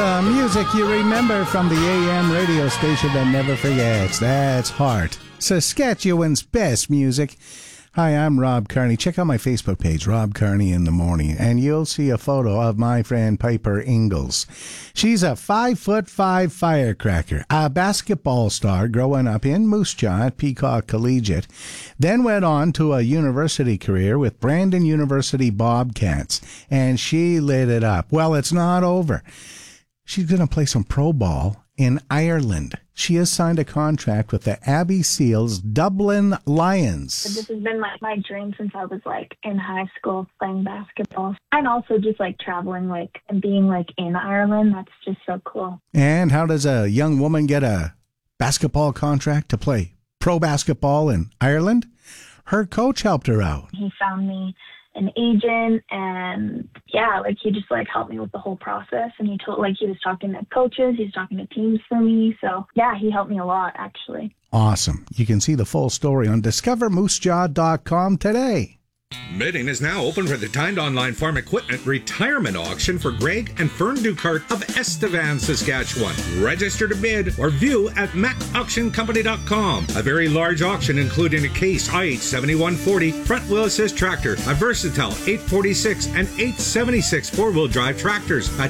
Music you remember from the AM radio station that never forgets. That's Heart, Saskatchewan's best music. Hi, I'm Rob Carney. Check out my Facebook page, Rob Carney in the Morning, and you'll see a photo of my friend Piper Ingalls. She's a 5'5" firecracker, a basketball star growing up in Moose Jaw at Peacock Collegiate, then went on to a university career with Brandon University Bobcats, and she lit it up. Well, it's not over. She's going to play some pro ball in Ireland. She has signed a contract with the Abbey Seals Dublin Lions. This has been my dream since I was in high school playing basketball. And also just traveling and being in Ireland. That's just so cool. And how does a young woman get a basketball contract to play pro basketball in Ireland? Her coach helped her out. He found me an agent, and he just helped me with the whole process. And he he was talking to coaches, he was talking to teams for me. So he helped me a lot, actually. Awesome. You can see the full story on discovermoosejaw.com today. Bidding is now open for the timed online farm equipment retirement auction for Greg and Fern Ducart of Estevan, Saskatchewan. Register to bid or view at macauctioncompany.com. A very large auction including a Case IH 7140 front wheel assist tractor, a Versatile 846 and 876 four-wheel drive tractors, a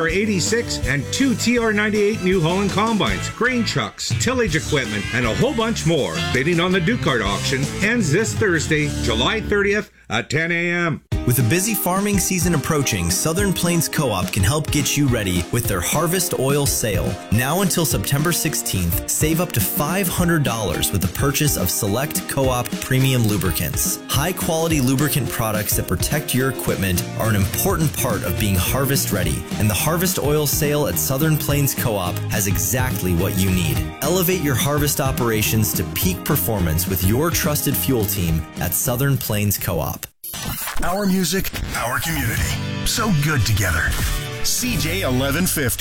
TR86 and two TR98 New Holland combines, grain trucks, tillage equipment, and a whole bunch more. Bidding on the Ducart auction ends this Thursday, July 30th at 10 a.m. With a busy farming season approaching, Southern Plains Co-op can help get you ready with their Harvest Oil Sale. Now until September 16th, save up to $500 with the purchase of select Co-op premium lubricants. High-quality lubricant products that protect your equipment are an important part of being harvest ready, and the Harvest Oil Sale at Southern Plains Co-op has exactly what you need. Elevate your harvest operations to peak performance with your trusted fuel team at Southern Plains Co-op. Our music, our community. So good together. CJ 1150.